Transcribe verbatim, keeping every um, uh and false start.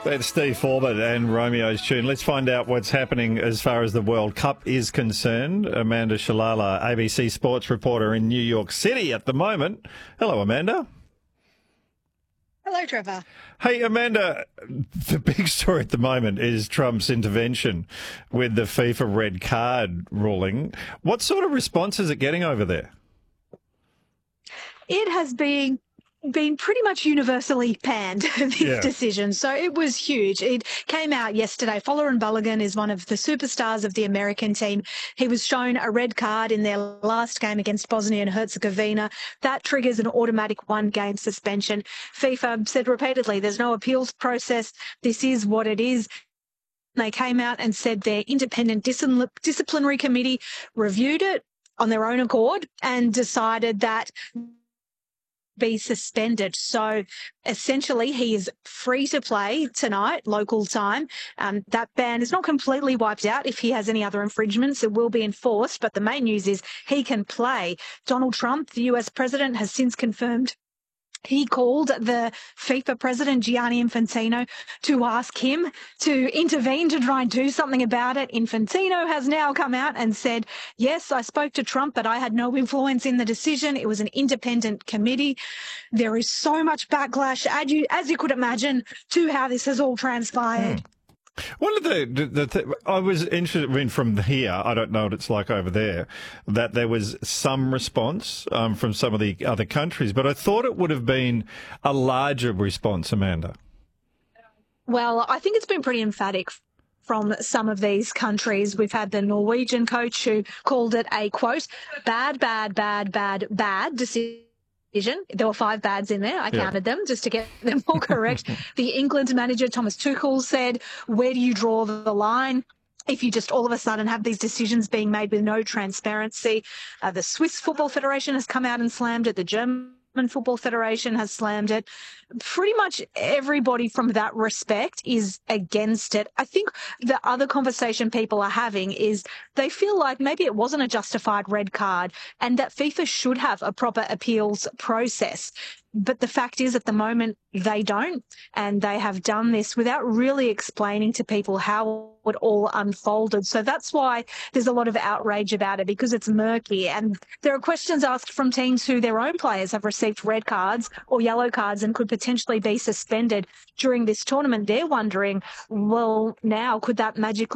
It's Steve Forbert and Romeo's Tune. Let's find out what's happening as far as the World Cup is concerned. Amanda Shalala, A B C sports reporter in New York City at the moment. Hello, Amanda. Hello, Trevor. Hey, Amanda, the big story at the moment is Trump's intervention with the FIFA red card ruling. What sort of response is it getting over there? It has been been pretty much universally panned, this Yeah. decision. So it was huge. It came out yesterday. Folarin Balogun is one of the superstars of the American team. He was shown a red card in their last game against Bosnia and Herzegovina. That triggers an automatic one-game suspension. FIFA said repeatedly, there's no appeals process. This is what it is. They came out and said their independent discipl- disciplinary committee reviewed it on their own accord and decided that be suspended. So essentially he is free to play tonight, local time. Um, that ban is not completely wiped out. If he has any other infringements, it will be enforced. But the main news is he can play. Donald Trump, the U S president, has since confirmed he called the FIFA president, Gianni Infantino, to ask him to intervene to try and do something about it. Infantino has now come out and said, yes, I spoke to Trump, but I had no influence in the decision. It was an independent committee. There is so much backlash, as you, as you could imagine, to how this has all transpired. Hmm. One of the, the, the th- I was interested in from here, I don't know what it's like over there, that there was some response um, from some of the other countries, but I thought it would have been a larger response, Amanda. Well, I think it's been pretty emphatic from some of these countries. We've had the Norwegian coach who called it a, quote, bad, bad, bad, bad, bad decision. There were five bads in there. I Yeah. counted them just to get them all correct. The England manager, Thomas Tuchel, said, where do you draw the line if you just all of a sudden have these decisions being made with no transparency? Uh, the Swiss Football Federation has come out and slammed it. The German Football Federation has slammed it. Pretty much everybody from that respect is against it. I think the other conversation people are having is they feel like maybe it wasn't a justified red card and that FIFA should have a proper appeals process. But the fact is, at the moment, they don't, and they have done this without really explaining to people how it all unfolded. So that's why there's a lot of outrage about it, because it's murky. And there are questions asked from teams who their own players have received red cards or yellow cards and could potentially be suspended during this tournament. They're wondering, well, now could that magically